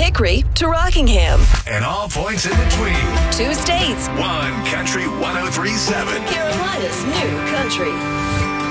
Hickory to Rockingham. And all points in between. 2 states. One Country 103.7. Carolina's new country.